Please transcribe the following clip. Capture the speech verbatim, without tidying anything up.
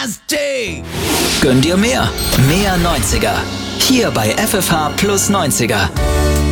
Nasty! Gönn dir mehr. Mehr neunziger. Hier bei F F H Plus neunziger.